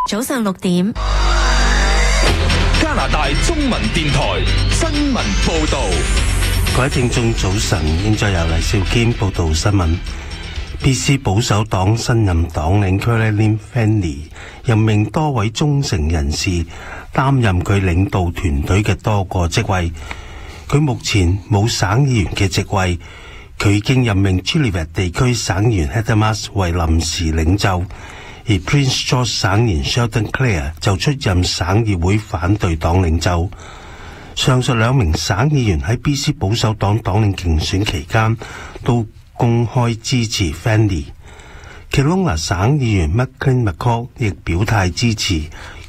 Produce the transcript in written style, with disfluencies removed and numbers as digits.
早上6點， 加拿大中文電台新聞報道。 各位聽眾早晨，現在由黎少堅報道新聞。BC 保守黨新任黨領 Caroline Fanny 任命多位忠誠人士擔任佢領導團隊嘅多個職位。佢目前冇省議員嘅職位，佢已經任命 Chilliwack 地區省議員 Heather Mas 為臨時領袖，而 Prince George 省議員 Sheldon Clare 就出任省議會反對黨領袖。上述兩名省議員喺 BC 保守黨黨領競選期間都公開支持 Fanny。Kelowna 省議員 Maclean McCall 亦表態支持。